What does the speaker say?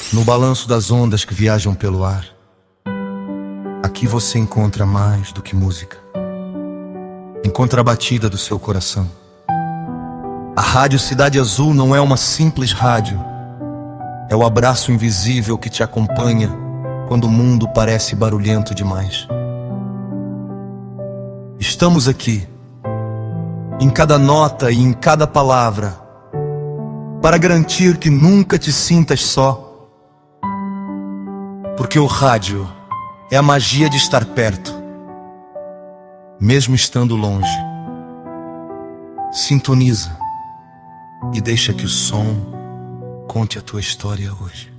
No balanço das ondas que viajam pelo ar, aqui você encontra mais do que música. Encontra a batida do seu coração. A Rádio Cidade Azul não é uma simples rádio. É o abraço invisível que te acompanha quando o mundo parece barulhento demais. Estamos aqui, em cada nota e em cada palavra, para garantir que nunca te sintas só. Porque o rádio é a magia de estar perto, mesmo estando longe. Sintoniza e deixa que o som conte a tua história hoje.